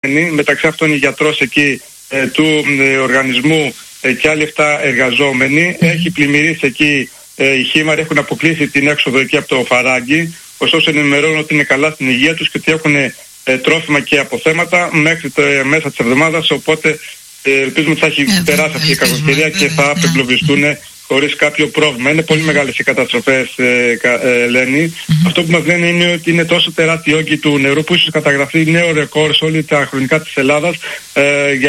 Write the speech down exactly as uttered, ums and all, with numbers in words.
μεταξύ αυτών γιατρός εκεί ε, του ε, οργανισμού ε, και άλλοι εφτά εργαζόμενοι. Έχει πλημμυρίσει εκεί ε, οι Χήμαροι, έχουν αποκλείσει την έξοδο εκεί από το Φαράγγι. Ωστόσο ενημερώνουν ότι είναι καλά στην υγεία τους και ότι έχουν ε, τρόφιμα και αποθέματα μέχρι το, ε, μέσα της εβδομάδας, οπότε ε, ελπίζουμε ότι θα έχει ε, περάσει αυτή η κακοκαιρία και θα απεγκλωβιστούν χωρίς κάποιο πρόβλημα. Είναι πολύ μεγάλες οι καταστροφές, ε, ε, Ελένη. Mm-hmm. Αυτό που μας λένε είναι ότι είναι τόσο τεράστιοι όγκοι του νερού που ίσως καταγραφεί νέο ρεκόρ σε όλη τα χρονικά της Ελλάδας ε, για